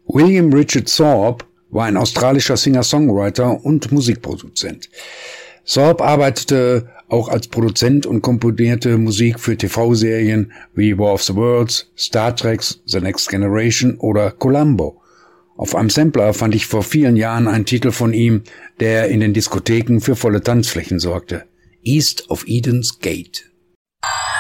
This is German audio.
William Richard Thorpe war ein australischer Singer-Songwriter und Musikproduzent. Thorpe arbeitete auch als Produzent und komponierte Musik für TV-Serien wie War of the Worlds, Star Trek, The Next Generation oder Columbo. Auf einem Sampler fand ich vor vielen Jahren einen Titel von ihm, der in den Diskotheken für volle Tanzflächen sorgte. East of Eden's Gate.